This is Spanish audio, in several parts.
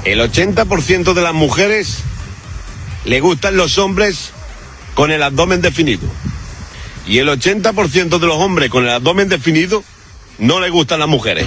El 80% de las mujeres le gustan los hombres con el abdomen definido. Y el 80% de los hombres con el abdomen definido no le gustan las mujeres.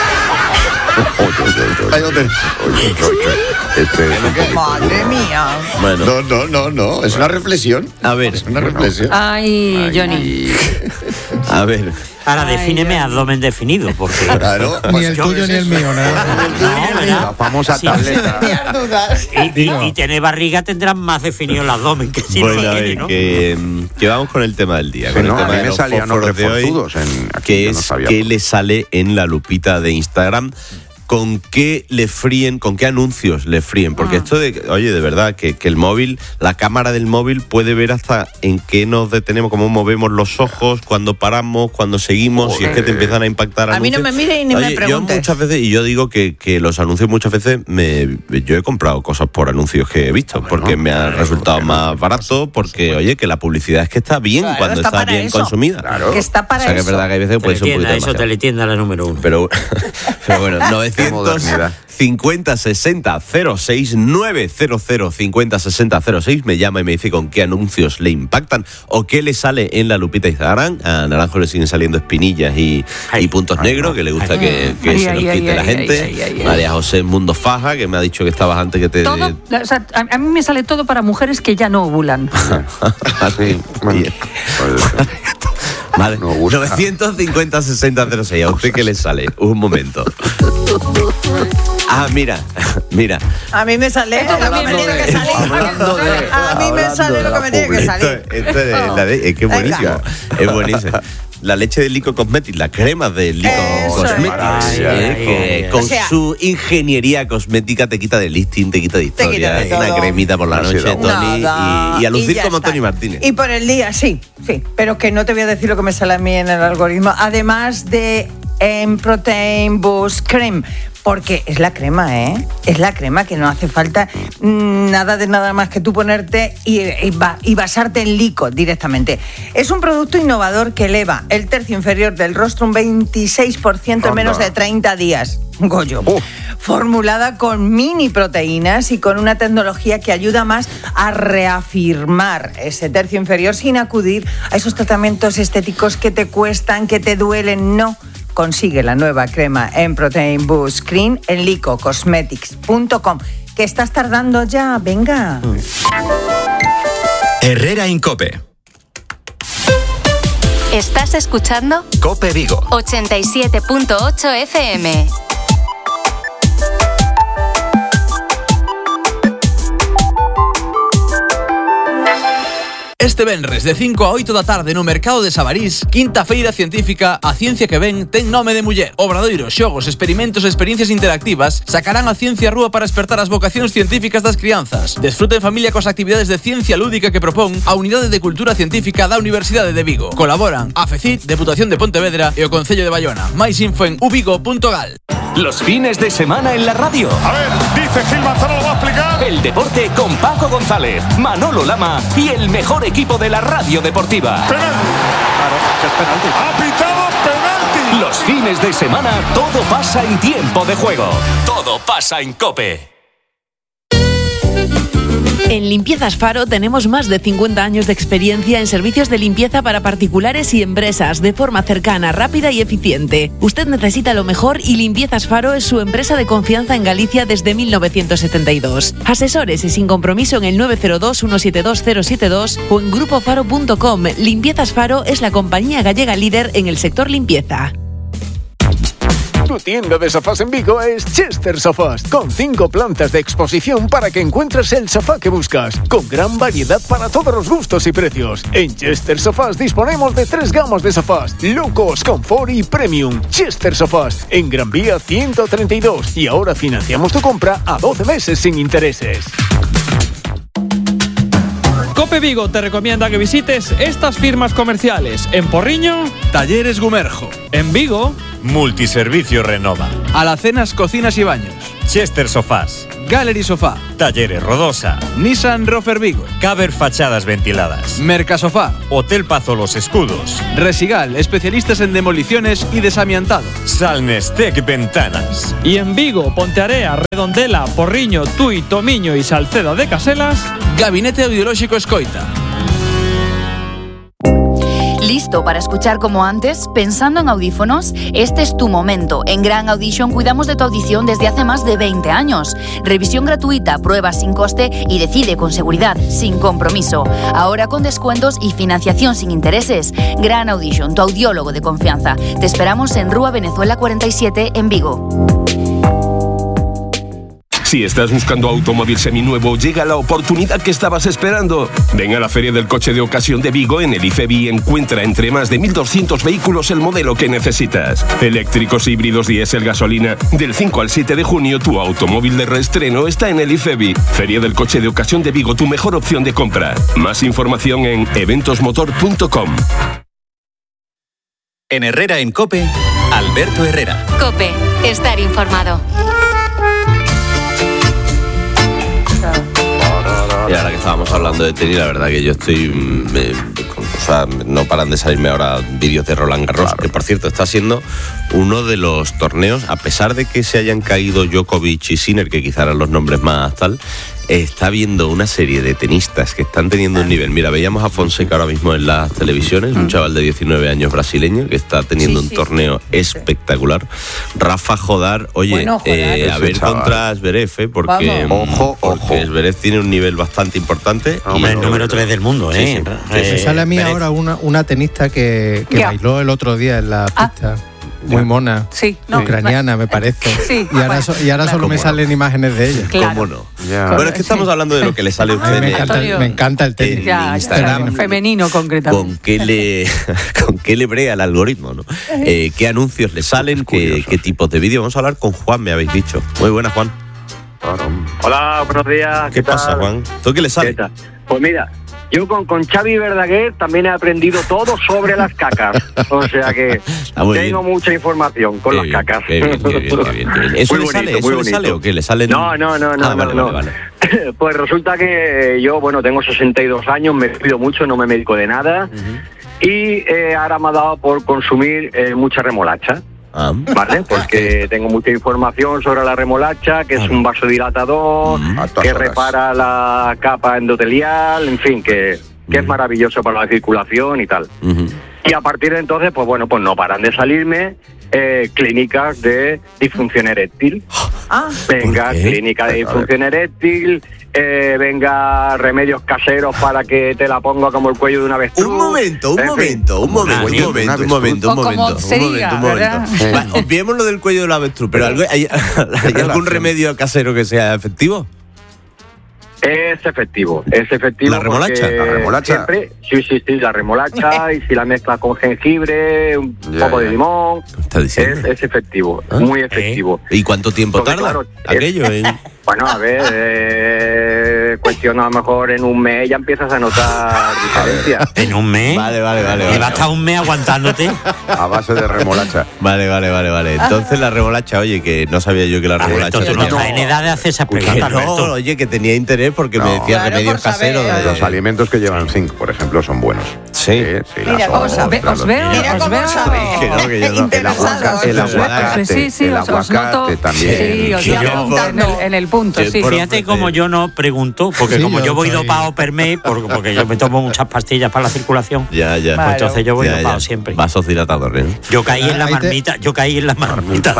Madre mía. Bueno. No, es una reflexión. A ver. Es una reflexión. Ay, Johnny. A ver. Ahora defíneme abdomen definido, porque... Claro. Ni el tuyo ni el mío, ¿no? La famosa tableta. Y tener barriga tendrán más definido el abdomen que si Bueno, no a tiene, ver, ¿no? que vamos con el tema del día. Sí, con no, el tema a mí de me los salían fósforos de hoy, reforzudos aquí, que yo no es sabía. qué le sale en la lupita de Instagram. ¿Con qué le fríen, con qué anuncios le fríen? Porque esto de, oye, de verdad, que el móvil, la cámara del móvil puede ver hasta en qué nos detenemos, cómo movemos los ojos, cuando paramos, cuando seguimos, y es que te empiezan a impactar A mí anuncios. no me mire y ni me pregunte. Yo muchas veces, y yo digo que los anuncios muchas veces, yo he comprado cosas por anuncios que he visto, porque me ha resultado más barato, porque, oye, que la publicidad es que está bien cuando está bien eso. consumida. Claro. Que está para o sea, que es eso. verdad que hay veces que puede ser un poquito Eso, demasiado. teletienda la número 1. Pero bueno, 950 60 06 900 50 60 06 me llama y me dice con qué anuncios le impactan o qué le sale en la lupita de Instagram. A Naranjo le siguen saliendo espinillas y puntos negros, que le gusta que se los quite la gente. María José Mundo Faja, que me ha dicho que estabas antes que te... Todo, o sea, a mí me sale todo para mujeres que ya no ovulan. Sí, bueno, Vale, no gusta. 950 60 06. ¿A usted qué le sale? Un momento. Mira. A mí me sale lo que me tiene que salir. A mí me sale lo que me tiene que salir. Esto es que es buenísimo. Es buenísimo. La leche de Lico Cosmetics, la crema de Lico Cosmetics, que con su ingeniería cosmética te quita de listing, te quita de historia. quita de Una todo. cremita por la noche, Tony, y a lucir ya como está. Tony Martínez. Y por el día, sí. Pero que no te voy a decir lo que me sale a mí en el algoritmo. Además de Protein Boost Cream. Porque es la crema, ¿eh? Es la crema, que no hace falta nada más que tú ponerte y basarte en Lico directamente. Es un producto innovador que eleva el tercio inferior del rostro un 26% en menos de 30 días. Goyo. Formulada con mini proteínas y con una tecnología que ayuda más a reafirmar ese tercio inferior sin acudir a esos tratamientos estéticos que te cuestan, que te duelen. No. Consigue la nueva crema en Protein Boost Cream en licocosmetics.com. ¿Que estás tardando ya? Venga. Herrera Incope. ¿Estás escuchando? Cope Vigo. 87.8 FM. Este venres de 5 a 8 da tarde no mercado de Sabarís, quinta feira científica A Ciencia que Ven ten nome de muller. Obradoiros, xogos, experimentos e experiencias interactivas sacarán a ciencia á rúa para espertar as vocacións científicas das crianzas. Desfruta en familia coas actividades de ciencia lúdica que propón a Unidade de Cultura Científica da Universidade de Vigo. Colaboran a FECIT, Deputación de Pontevedra e o Concello de Bayona. Máis info en uvigo.gal. Los fines de semana en la radio. A ver, dice Gil Manzano, lo va a explicar. El deporte con Paco González, Manolo Lama y el mejor equipo de la radio deportiva. Penalti. Claro, que es penalti. Ha pitado penalti. Los fines de semana todo pasa en tiempo de juego. Todo pasa en COPE. En Limpiezas Faro tenemos más de 50 años de experiencia en servicios de limpieza para particulares y empresas de forma cercana, rápida y eficiente. Usted necesita lo mejor y Limpiezas Faro es su empresa de confianza en Galicia desde 1972. Asesores y sin compromiso en el 902 172 072 o en grupofaro.com. Limpiezas Faro es la compañía gallega líder en el sector limpieza. Tu tienda de sofás en Vigo es Chester Sofás, con 5 plantas de exposición para que encuentres el sofá que buscas, con gran variedad para todos los gustos y precios. En Chester Sofás disponemos de 3 gamas de sofás: Locos, Comfort y Premium. Chester Sofás, en Gran Vía 132, y ahora financiamos tu compra a 12 meses sin intereses. Cope Vigo te recomienda que visites estas firmas comerciales. En Porriño, Talleres Gumerjo. en Vigo, Multiservicio Renova. Alacenas, Cocinas y Baños. Chester Sofás, Gallery Sofá, Talleres Rodosa, Nissan Rofer Vigo, Caber Fachadas Ventiladas, Mercasofá, Hotel Pazo Los Escudos, Resigal, especialistas en demoliciones y desamiantado, Salnestec Ventanas. Y en Vigo, Pontearea, Redondela, Porriño, Tui, Tomiño y Salceda de Caselas, Gabinete Audiolóxico Escoita. ¿Listo para escuchar como antes? ¿Pensando en audífonos? Este es tu momento. En Gran Audition cuidamos de tu audición desde hace más de 20 años. Revisión gratuita, pruebas sin coste y decide con seguridad, sin compromiso. Ahora con descuentos y financiación sin intereses. Gran Audition, tu audiólogo de confianza. Te esperamos en Rúa Venezuela 47 en Vigo. Si estás buscando automóvil seminuevo, llega la oportunidad que estabas esperando. Ven a la Feria del Coche de Ocasión de Vigo en el IFEBI y encuentra entre más de 1.200 vehículos el modelo que necesitas. Eléctricos, híbridos, diésel, gasolina. Del 5 al 7 de junio, tu automóvil de reestreno está en el IFEBI. Feria del Coche de Ocasión de Vigo, tu mejor opción de compra. Más información en eventosmotor.com. En Herrera en COPE, Alberto Herrera. COPE, estar informado. Y ahora que estábamos hablando de tenis, la verdad que yo estoy... no paran de salirme ahora vídeos de Roland Garros, que por cierto está siendo uno de los torneos, a pesar de que se hayan caído Djokovic y Sinner, que quizá eran los nombres más tal, está habiendo una serie de tenistas que están teniendo un nivel. Mira, veíamos a Fonseca ahora mismo en las televisiones, un chaval de 19 años brasileño que está teniendo un torneo espectacular. Rafa Jodar, oye, bueno, a ver contra Zverev, porque Zverev tiene un nivel bastante importante. Hombre, el número 3 del mundo, ¿eh? Me sale a mí ahora una tenista que bailó el otro día en la pista. Muy mona, ucraniana me parece. Sí, y ahora solo me salen imágenes de ella. Claro. ¿Cómo no? Bueno, es que estamos hablando de lo que le sale a usted. Me encanta el tenis. Instagram femenino concretamente. ¿Con qué le brea el algoritmo, ¿no? ¿Qué anuncios le salen? ¿Qué tipos de vídeos? Vamos a hablar con Juan, me habéis dicho. Muy buena, Juan. Hola, buenos días. ¿Qué pasa, Juan? ¿Tú qué le sale? Pues mira, yo con Xavi Verdaguer también he aprendido todo sobre las cacas. O sea que tengo mucha información con las cacas. Qué bien. ¿Eso le sale? ¿Eso le sale o qué? ¿Le sale? No. Vale. Pues resulta que yo, tengo 62 años, me cuido mucho, no me medico de nada. Y ahora me ha dado por consumir mucha remolacha. ¿Vale? Porque tengo mucha información sobre la remolacha, que es un vasodilatador, que repara la capa endotelial, en fin, que es maravilloso para la circulación y tal. Y a partir de entonces, pues no paran de salirme clínicas de disfunción eréctil. Venga, clínica de disfunción eréctil, venga, remedios caseros para que te la ponga como el cuello de una avestruz. Un momento. Olvidemos lo del cuello de la avestruz, pero ¿hay algún remedio casero que sea efectivo? Es efectivo. ¿La remolacha? Siempre, sí, la remolacha, y si la mezclas con jengibre, un poco de limón, es efectivo, muy efectivo. ¿Y cuánto tiempo tarda aquello? Bueno, a ver, cuestión a lo mejor en un mes ya empiezas a notar diferencias. ¿En un mes? Vale. ¿Y va a estar un mes aguantándote? A base de remolacha. Vale. Entonces la remolacha, oye, que no sabía yo que la remolacha... Tú no estás en edad de hacer esa pregunta, no, oye, que tenía interés porque me decía remedios caseros. Los alimentos que llevan zinc, por ejemplo, son buenos. Sí. Mira, os veo. El aguacate también. Sí, os veo en el punto. Sí. Fíjate como yo no pregunto, porque como yo voy dopado per mes, porque yo me tomo muchas pastillas para la circulación. Ya. Pues entonces yo voy dopado siempre. Vasodilatador, ¿eh? Yo caí en la marmita.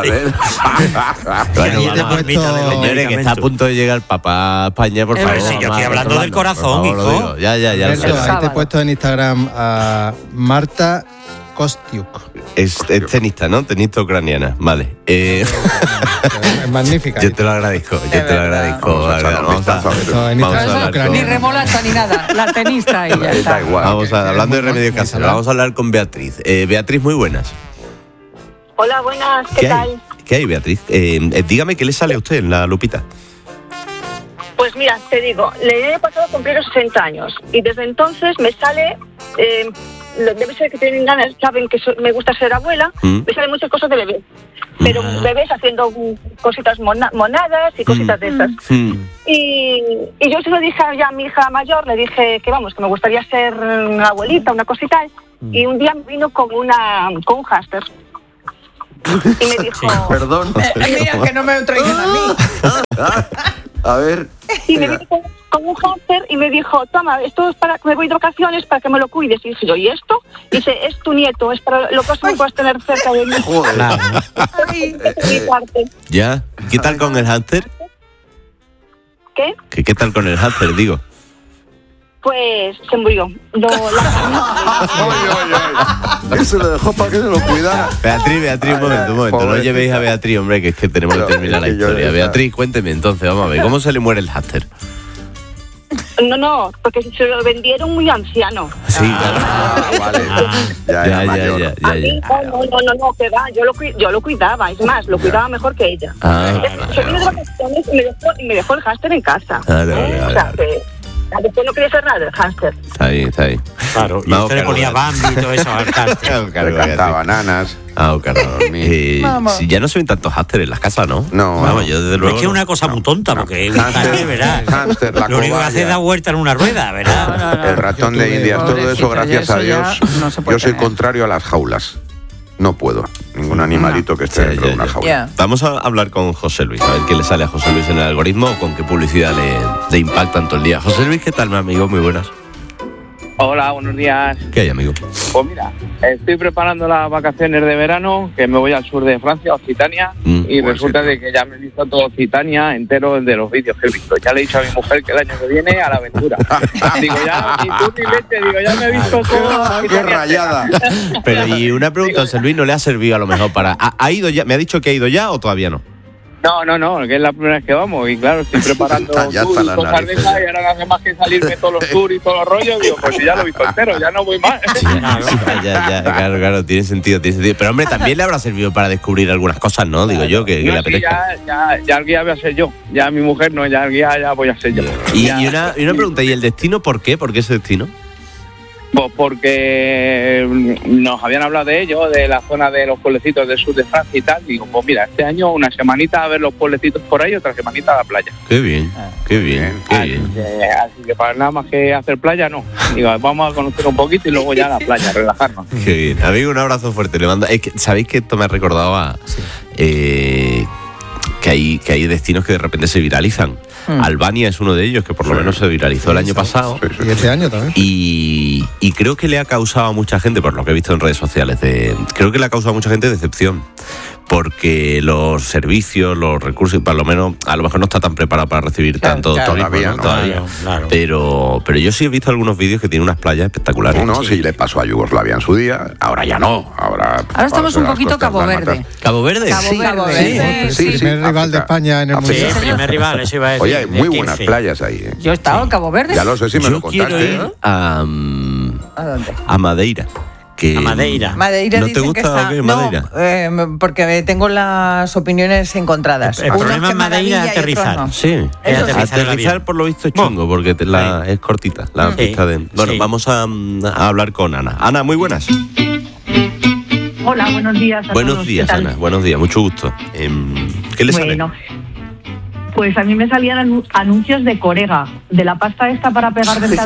Señores, que está a punto de llegar papá a España, por favor. Sí, yo estoy hablando del corazón, hijo. Ya. Ahí te he puesto en Instagram a Marta Kostiuk. Es tenista, ¿no? Tenista ucraniana. Vale. Es magnífica. Yo te lo agradezco. Ni remolacha ni nada. La tenista y ya está. Hablando de remedios caseros, vamos a hablar con Beatriz. Beatriz, muy buenas. Hola, buenas. ¿Qué tal? ¿Qué hay, Beatriz? Dígame, ¿qué le sale a usted en la lupita? Pues mira, te digo, el año pasado cumplí los 60 años y desde entonces me sale debe ser que tienen ganas, saben que me gusta ser abuela, me salen muchas cosas de bebés. Pero bebés haciendo cositas monadas y cositas de esas. Y yo se lo dije ya a mi hija mayor, le dije que vamos, que me gustaría ser una abuelita, una cosita. Y un día me vino con un hámster. Y me dijo... Perdón. Mira, que no me lo traigan a mí. A ver. Y me vino con un hámster y me dijo, toma, esto es para que me voy de vacaciones, para que me lo cuides. Y dije yo, ¿y esto? Y dice, es tu nieto, es para lo próximo que puedas tener cerca de mí. Joder. ¿Ya? ¿Qué tal con el hámster? ¿Qué? ¿Qué tal con el hámster, digo? Pues se murió. Eso lo dejó para que se lo cuidara. Beatriz, un momento. No llevéis a Beatriz, hombre, que es que tenemos que terminar la historia. Beatriz, cuénteme entonces, vamos a ver, ¿cómo se le muere el hámster? No, porque se lo vendieron muy anciano. Sí, vale. Ya. No, que va, yo lo cuidaba, es más, lo cuidaba mejor que ella. Yo vine de vacaciones y me dejó el hámster en casa. O sea, que después no quería hacer nada del hámster. Está ahí. Claro, y usted le ponía Bambi y todo eso al hámster. Le cantaba bananas. Si ya no se ven tantos hámsters en las casas, ¿no? No. Vamos, yo desde luego. Es que es una cosa muy tonta, porque un hámster, ¿verdad? Hámster, la lo único que hace es dar vuelta en una rueda, ¿verdad? El ratón de Indias, todo eso, gracias a Dios. Yo soy contrario a las jaulas. No puedo. Ningún animalito que esté dentro de una jaula. Vamos a hablar con José Luis, a ver qué le sale a José Luis en el algoritmo o con qué publicidad le impactan todo el día. José Luis, ¿qué tal, mi amigo? Muy buenas. Hola, buenos días. ¿Qué hay, amigo? Pues mira, estoy preparando las vacaciones de verano, que me voy al sur de Francia, Occitania, y resulta de que ya me he visto todo Occitania entero de los vídeos que he visto. Ya le he dicho a mi mujer que el año que viene a la aventura. Digo, ya, ni tú ni leche, ya me he visto todo. ¡Qué rayada! Pero, y una pregunta, José Luis, ¿no le ha servido a lo mejor para... ¿Ha ido ya? ¿Me ha dicho que ha ido ya o todavía no? No, que es la primera vez que vamos y claro, estoy preparando tours y cosas de esas y ahora no hace más que salirme todos los tours y todos los rollos, digo, pues si ya lo he visto entero, ya no voy más. Claro, tiene sentido. Pero hombre, también le habrá servido para descubrir algunas cosas, ¿no? Digo yo, que le apetezca. Ya el guía voy a ser yo, ya mi mujer no, ya el guía ya voy a ser yo. Y una pregunta, ¿y el destino por qué? ¿Por qué ese destino? Pues porque nos habían hablado de ello, de la zona de los pueblecitos del sur de Francia y tal. Digo, pues mira, este año una semanita a ver los pueblecitos por ahí, otra semanita a la playa. Qué bien. Así que para nada más que hacer playa, no. Digo, vamos a conocer un poquito y luego ya a la playa, relajarnos. Qué bien. Amigo, un abrazo fuerte. Le mando. Es que, ¿sabéis que esto me ha recordado a... que hay destinos que de repente se viralizan? Albania es uno de ellos, que por lo menos se viralizó el año pasado. Y este año también. Y creo que le ha causado a mucha gente, por lo que he visto en redes sociales, creo que le ha causado a mucha gente decepción. Porque los servicios, los recursos, a lo mejor no está tan preparado para recibir tanto todavía, turismo, todavía. Claro. Pero yo sí he visto algunos vídeos que tienen unas playas espectaculares. Sí, le pasó a Yugoslavia en su día, ahora ya no. Ahora estamos un poquito Cabo Verde. ¿Cabo Verde? Sí, primer rival de España en el Mundial. Sí, primer rival, eso iba a decir. Oye, hay muy buenas playas ahí. Yo he estado en Cabo Verde. Ya lo sé si me lo contaste. Yo quiero ir ¿A dónde? A Madeira. A Madeira. Madeira ¿No te gusta o qué, Madeira? No, porque tengo las opiniones encontradas. El problema en Madeira es aterrizar. No. Sí, aterrizar por lo visto es chungo, porque es cortita la pista de... Bueno, vamos a hablar con Ana. Ana, muy buenas. Hola, buenos días a buenos todos. días, Ana. Buenos días, mucho gusto. ¿Qué le sale? Pues a mí me salían anuncios de Corega, de la pasta esta para pegar del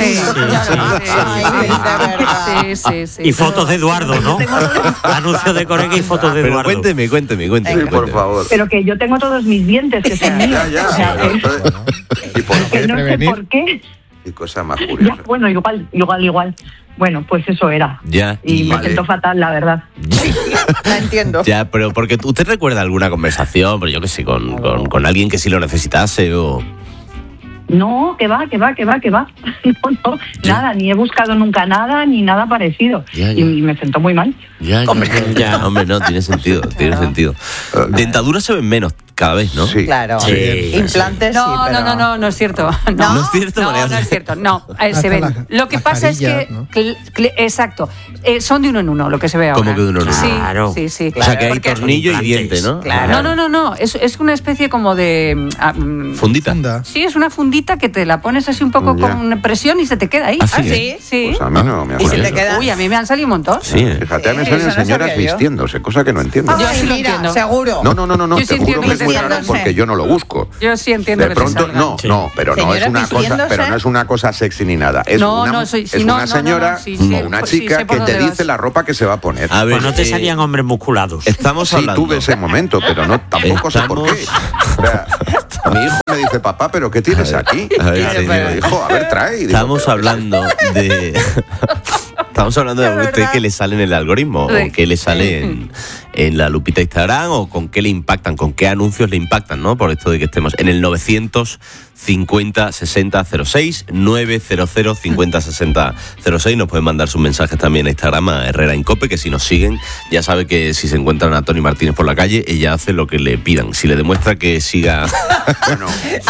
Sí. Y fotos de Eduardo, ¿no? Anuncios de Corega y fotos de Eduardo. Cuénteme. Sí, por favor. Pero que yo tengo todos mis dientes, que son míos. ¿Y por qué? No sé por qué. Y cosa más curiosa. Bueno, igual. Bueno, pues eso era. Y me siento fatal, la verdad. La entiendo. Ya, pero porque usted recuerda alguna conversación, pero yo qué sé, con alguien que sí lo necesitase o... No, que va. No, nada, ni he buscado nunca nada, ni nada parecido. Y me siento muy mal. Hombre, no, tiene sentido. Dentaduras se ven menos. cada vez, ¿no? Sí. Claro. Sí. Implantes, no, sí, pero... no es cierto. No es cierto, María. No es cierto. No, se ven. Lo que pasa es que, ¿no? Exacto, son de uno en uno lo que se ve ahora. ¿Cómo que de uno en uno? Claro. Sí. O sea, que hay tornillo y diente, ¿no? Claro. No. Es una especie como de... ¿Fundita? Sí, es una fundita que te la pones así un poco con presión y se te queda ahí. Sí. Pues a mí no me ha salido. ¿Y se te queda? Uy, a mí me han salido un montón. Sí, fíjate, a mí me salen señoras vistiéndose, cosa que no entiendo. Yo sí lo entiendo. Seguro. No, te juro que es muy raro porque yo no lo busco. Yo sí entiendo. De pronto, pero no es una cosa, pero no es una cosa sexy ni nada. Es una señora o una chica que te dice la ropa que se va a poner. A ver, pues no te salían hombres musculados. Estamos hablando. Sí, tuve ese momento, pero no tampoco sé por qué. O sea, mi hijo me dice, papá, ¿pero qué tienes aquí? Hijo, a ver, trae. Estamos hablando de... Estamos hablando de usted que le sale en el algoritmo, o que le sale en la lupita de Instagram, o con qué le impactan, con qué anuncios le impactan, ¿no? Por esto de que estemos en el 950 60 06, 900 50 60 06. Nos pueden mandar sus mensajes también a Instagram, a Herrera Incope, que si nos siguen, ya sabe que si se encuentran a Tony Martínez por la calle, ella hace lo que le pidan. Si le demuestra que siga... Bueno,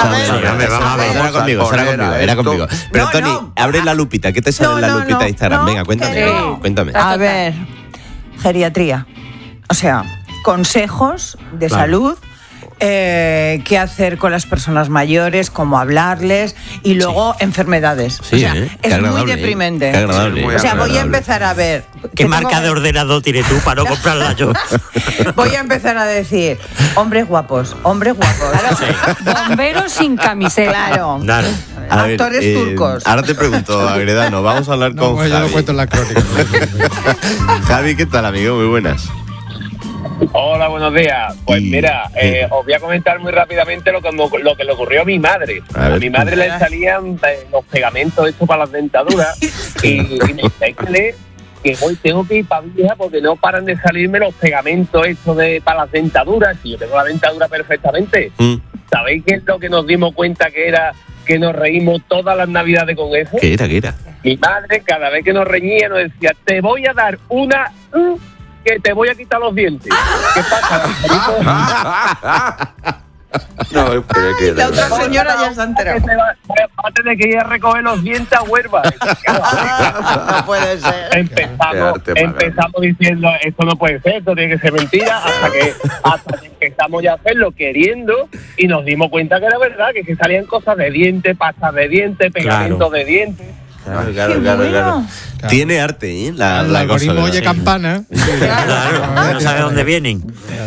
era conmigo. Pero Tony, abre la lupita. ¿Qué te sale en la lupita de Instagram? Venga, cuéntame. A ver, geriatría. O sea, consejos de salud, qué hacer con las personas mayores, cómo hablarles, y luego enfermedades. Sí, o sea, es muy deprimente. Qué agradable. O sea, voy a empezar a ver... ¿Qué marca de ordenador tienes tú para no comprarla yo? Voy a empezar a decir, hombres guapos. Bomberos sin camiseta. Claro. Actores turcos. Ahora te pregunto, Agredano, vamos a hablar con Javi. Yo lo cuento en la crónica. Javi, ¿qué tal, amigo? Muy buenas. Hola, buenos días. Pues mira, os voy a comentar muy rápidamente lo que le ocurrió a mi madre. A mi madre le salían los pegamentos estos para las dentaduras y me dice que hoy tengo que ir para vieja porque no paran de salirme los pegamentos estos para las dentaduras. Y yo tengo la dentadura perfectamente. ¿Sabéis qué es lo que nos dimos cuenta que era? Que nos reímos todas las navidades con eso. ¿Qué era? Mi madre, cada vez que nos reñía, nos decía, te voy a dar una... que te voy a quitar los dientes. ¿Qué pasa? No, pero que la otra señora ya se ha enterado. Va a tener que ir a recoger los dientes a Huelva. No puede ser. Empezamos diciendo, esto no puede ser, esto tiene que ser mentira, hasta que empezamos ya a hacerlo queriendo y nos dimos cuenta que era verdad, que salían cosas de dientes, pastas de dientes, pegamentos de dientes. Claro. Tiene arte, ¿eh? La algoritmo oye campana. Claro, no sabe dónde vienen.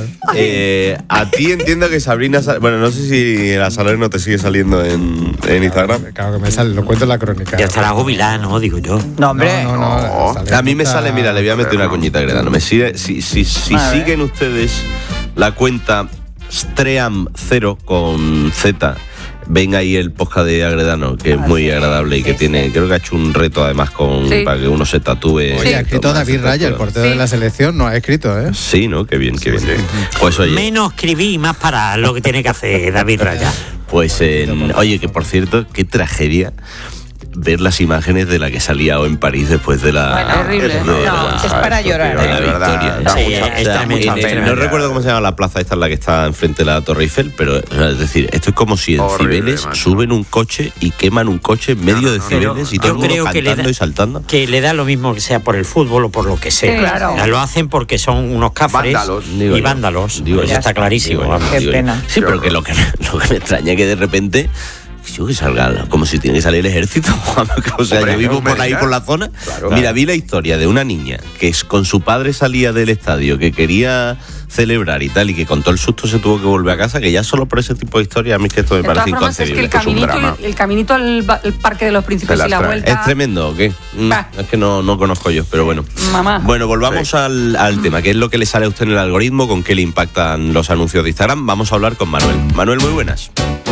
A ti entiendo que Sabrina... Bueno, no sé si la Saler no te sigue saliendo en Instagram. Claro que me sale, lo cuento en la crónica. Ya estará jubilada, ¿no? Digo yo. No, hombre. No. A mí me sale, mira, le voy a meter una coñita Agredano. Me sigue, si siguen ustedes la cuenta Stream0 con Z, ven ahí el podcast de Agredano, que es muy agradable y que tiene, creo que ha hecho un reto además para que uno se tatúe. Oye, ha escrito David Raya, el portero de la selección, no ha escrito, ¿eh? Sí, ¿no? Qué bien. Pues oye. Menos escribí y más para lo que tiene que hacer David Raya. Pues oye, que por cierto, qué tragedia ver las imágenes de la que salía en París después de la... Bueno, horrible. Es para llorar. De la victoria. No recuerdo cómo se llama la plaza esta, en la que está enfrente de la Torre Eiffel, pero es decir, esto es como si en Cibeles suben un coche y queman un coche en medio de Cibeles y todo el mundo cantando y saltando. Que le da lo mismo que sea por el fútbol o por lo que sea. Claro. Lo hacen porque son unos cafres y vándalos. Eso está clarísimo. Qué pena. Sí, pero que lo que me extraña es que de repente... Que salga como si tiene que salir el ejército. O sea, yo vivo por ahí por la zona. Claro. Mira, vi la historia de una niña que con su padre salía del estadio, que quería celebrar y tal, y que con todo el susto se tuvo que volver a casa, que ya solo por ese tipo de historia a mí que esto me parece inconcebible. Es que el caminito al Parque de los Príncipes y la vuelta... ¿Es tremendo o qué? Es que no conozco yo, pero bueno. Mamá. Bueno, volvamos al tema, que es lo que le sale a usted en el algoritmo, con qué le impactan los anuncios de Instagram. Vamos a hablar con Manuel. Manuel, muy buenas.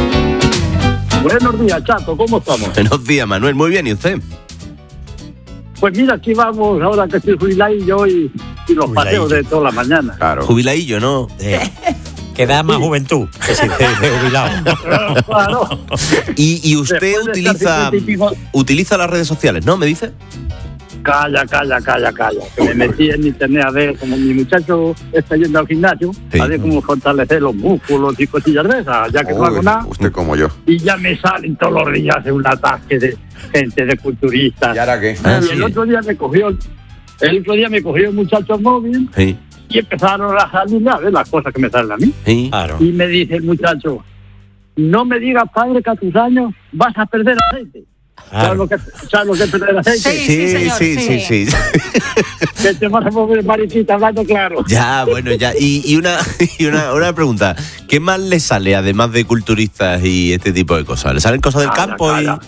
Buenos días, Chato, ¿cómo estamos? Buenos días, Manuel, muy bien, ¿y usted? Pues mira, aquí vamos, ahora que estoy jubiladillo y los paseos de toda la mañana. Claro. Jubiladillo, ¿no? Que da más juventud que si te jubilado. Claro. ¿Y usted utiliza las redes sociales, no? ¿Me dice? Calla. Que me metí en internet a ver, como mi muchacho está yendo al gimnasio, a ver cómo fortalecer los músculos y cosillas de esas, ya que no hago nada. Usted como yo. Y ya me salen todos los días un ataque de gente, de culturistas. ¿Y ahora qué? El otro día me cogió el muchacho móvil y empezaron a salir a ver las cosas que me salen a mí. Claro. Y me dice el muchacho, no me digas, padre, que a tus años vas a perder aceite. ¿Sabes lo que es perder aceite? Sí. Que te vas a mover, mariquita, hablando claro. Ya, bueno, ya. Y una pregunta. ¿Qué más le sale, además de culturistas y este tipo de cosas? ¿Le salen cosas del campo?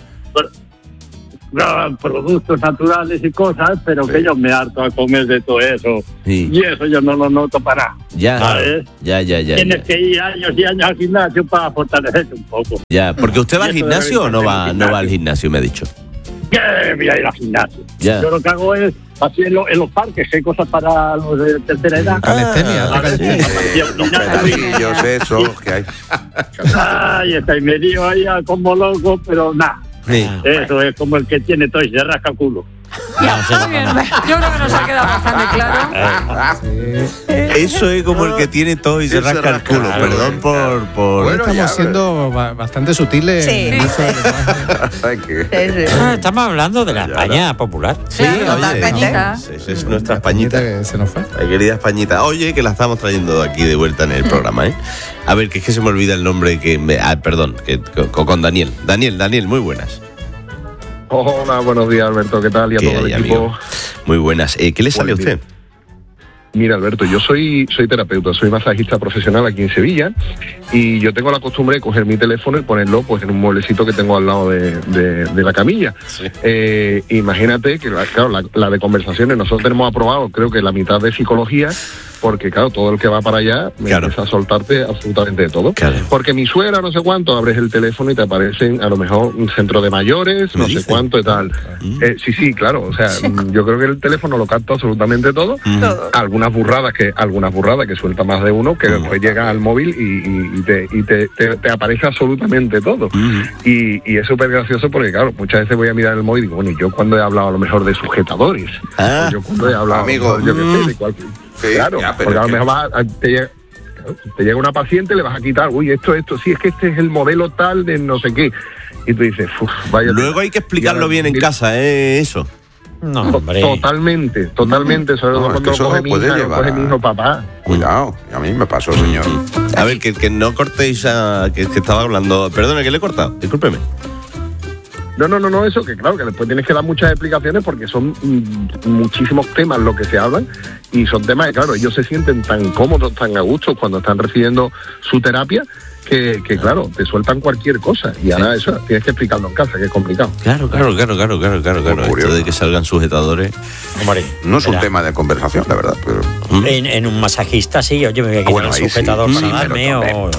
Productos naturales y cosas, pero que yo me harto a comer de todo eso. Y eso yo no lo noto para nada. Ya. Tienes que ir años y años al gimnasio para fortalecerte un poco. Ya, porque usted va al gimnasio o no va al gimnasio, me ha dicho. Que voy a ir al gimnasio. Ya. Yo lo que hago es así en los parques, hay cosas para los de tercera edad. Calistenia. Los esos que hay. Ay, está y me dio ahí como loco, pero nada. Eso es como el que tiene todo y se rasca el culo. Muy bien. Yo creo que nos ha quedado bastante claro. Eso es como el que tiene todo y se rasca el culo. Perdón por bueno, estamos siendo bastante sutiles. Estamos hablando de la España popular. Sí, la Españita. Es nuestra Españita que se nos fue. La querida Españita. Oye, que la estamos trayendo aquí de vuelta en el programa, ¿eh? A ver, que es que se me olvida el nombre perdón, con Daniel. Daniel, muy buenas. Hola, buenos días, Alberto, ¿qué tal? Y a todo el equipo. Amigo? Muy buenas. ¿Qué le sale a usted? Mira, Alberto, yo soy terapeuta, soy masajista profesional aquí en Sevilla y yo tengo la costumbre de coger mi teléfono y ponerlo pues en un mueblecito que tengo al lado de la camilla. Sí. Imagínate que, claro, la de conversaciones, nosotros tenemos aprobado creo que la mitad de psicología, porque claro, todo el que va para allá me empieza a soltarte absolutamente de todo. Claro. Porque mi suegra, no sé cuánto, abres el teléfono y te aparecen a lo mejor un centro de mayores, no sé cuánto y tal. Sí, claro, o sea, yo creo que el teléfono lo capta absolutamente todo. Algunas burradas que suelta más de uno, que después llega al móvil y te aparece absolutamente todo. Y es súper gracioso porque, claro, muchas veces voy a mirar el móvil y digo, bueno, yo cuando he hablado a lo mejor de sujetadores, yo cuando he hablado amigo, yo qué sé, de cualquier... Sí, claro, porque a lo mejor te llega una paciente, le vas a quitar, esto, sí, es que este es el modelo tal de no sé qué. Y tú dices, vaya. Luego hay que explicarlo bien en casa, eso. No, hombre. Totalmente, sobre todo cuando coge mi hijo, papá. Cuidado, a mí me pasó, señor. A ver, que no cortéis que estaba hablando. Perdone, que le he cortado, discúlpeme. No, eso que claro, que después tienes que dar muchas explicaciones porque son muchísimos temas los que se hablan y son temas que, claro, ellos se sienten tan cómodos, tan a gusto cuando están recibiendo su terapia que claro, te sueltan cualquier cosa y ahora eso tienes que explicarlo en casa, que es complicado. Claro. Esto de que salgan sujetadores. Hombre, no es un tema de conversación, la verdad. Pero... En un masajista sí, oye, me voy a quitar el sujetador para darme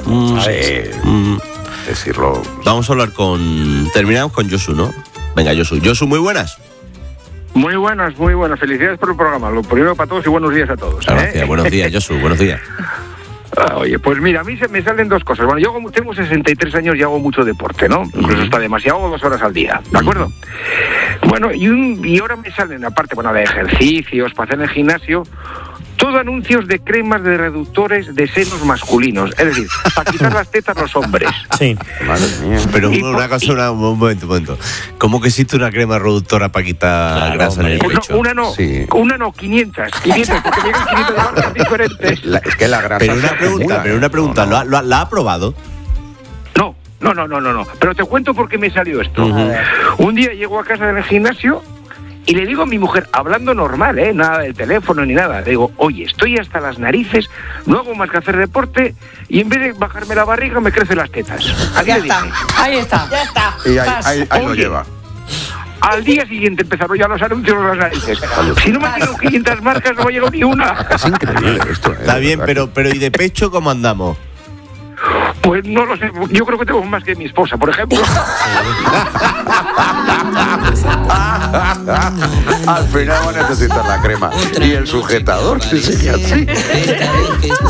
decirlo. Vamos a hablar terminamos con Josu, ¿no? Venga, Josu, muy buenas. Muy buenas. Felicidades por el programa. Lo primero para todos y buenos días a todos. Gracias, buenos días, Josu, buenos días. Oye, pues mira, a mí me salen dos cosas. Bueno, yo tengo 63 años y hago mucho deporte, ¿no? Incluso está demasiado, hago 2 horas al día, ¿de acuerdo? Bueno, y ahora me salen, aparte, de ejercicios, para hacer en el gimnasio, todo anuncios de cremas de reductores de senos masculinos. Es decir, para quitar las tetas a los hombres. Sí. Madre mía. Pero un momento. ¿Cómo que existe una crema reductora para quitar grasa en el pecho? Una no, 500, porque llegan 500 de marcas diferentes. Es que la grasa... Pero una pregunta, ¿la ha probado? No. Pero te cuento por qué me salió esto. Un día llego a casa del gimnasio y le digo a mi mujer, hablando normal, nada del teléfono ni nada, le digo, oye, estoy hasta las narices, no hago más que hacer deporte y en vez de bajarme la barriga me crecen las tetas. Ahí está. Y ahí lo lleva. Al día siguiente empezaron ya los anuncios de las narices. Si no me tengo 500 marcas no me llegado ni una. Es increíble esto. Está bien, pero ¿y de pecho cómo andamos? Pues no lo sé, yo creo que tengo más que mi esposa, por ejemplo. Al final va a necesitar la crema y el sujetador. Sí.